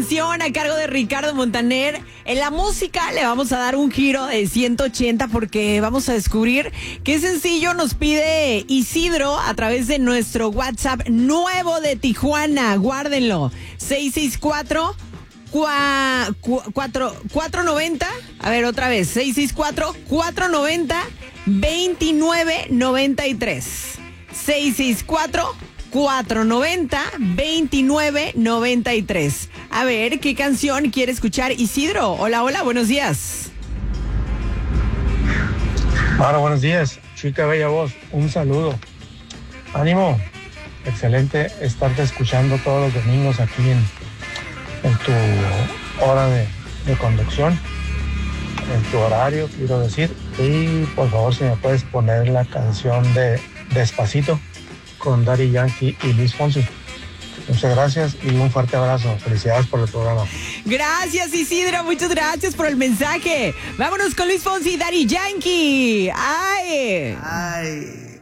canción a cargo de Ricardo Montaner. En la música le vamos a dar un giro de 180 porque vamos a descubrir qué sencillo nos pide Isidro a través de nuestro WhatsApp nuevo de Tijuana. Guárdenlo. 664 490. A ver, otra vez. 664 490 2993. 664 490-2993. A ver, ¿qué canción quiere escuchar Isidro? Hola, hola, buenos días. Bueno, buenos días, chica bella voz, un saludo. Ánimo, excelente estarte escuchando todos los domingos aquí en tu hora de conducción, en tu horario, quiero decir. Y por favor, si me puedes poner la canción de Despacito con Daddy Yankee y Luis Fonsi. Muchas gracias y un fuerte abrazo. Felicidades por el programa. Gracias, Isidro. Muchas gracias por el mensaje. Vámonos con Luis Fonsi y Daddy Yankee. ¡Ay! Ay.